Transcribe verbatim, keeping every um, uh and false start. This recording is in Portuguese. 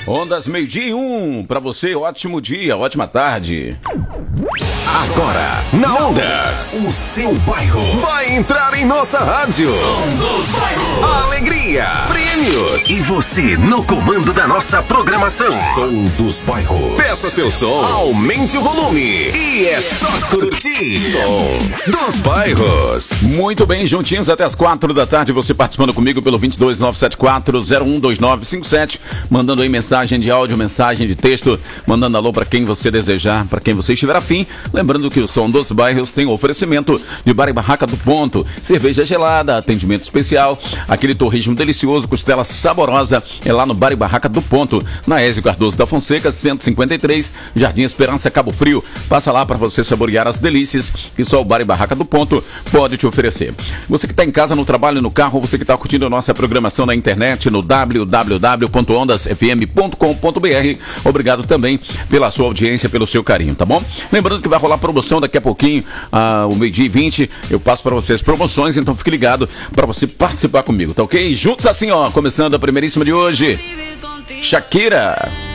Ondas meio-dia e um, pra você, ótimo dia, ótima tarde. Agora, na Ondas, o seu bairro vai entrar em nossa rádio. Som dos bairros. Alegria, prêmios e você no comando da nossa programação. Som dos bairros. Peça seu som, aumente o volume e é só curtir. Som dos bairros. Muito bem, juntinhos até as quatro da tarde, você participando comigo pelo vinte e dois, nove sete quatro, zero um dois nove cinco sete, mandando aí mensagem de áudio, mensagem de texto, mandando alô pra quem você desejar, pra quem você estiver afim. Lembrando que o Som dos Bairros tem um oferecimento de Bar e Barraca do Ponto, cerveja gelada, atendimento especial, aquele torresmo delicioso, costela saborosa, é lá no Bar e Barraca do Ponto, na Ézio Cardoso da Fonseca, cento e cinquenta e três, Jardim Esperança, Cabo Frio. Passa lá para você saborear as delícias que só o Bar e Barraca do Ponto pode te oferecer. Você que está em casa, no trabalho, no carro, você que está curtindo a nossa programação na internet, no w w w ponto ondas f m ponto com ponto b r, obrigado também pela sua audiência, pelo seu carinho, tá bom? Lembrando que vai rolar promoção daqui a pouquinho, ah, o meio-dia e vinte, eu passo para vocês promoções, então fique ligado para você participar comigo, tá ok? Juntos assim, ó, começando a primeiríssima de hoje, Shakira.